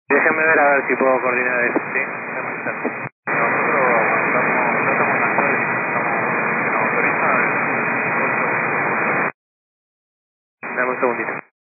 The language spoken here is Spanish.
Déjame ver a ver si puedo coordinar eso, ¿sí? Déjame estar. Nosotros aguantamos, ya estamos en la calle, estamos, se nos autoriza el costo. Dame un segundito.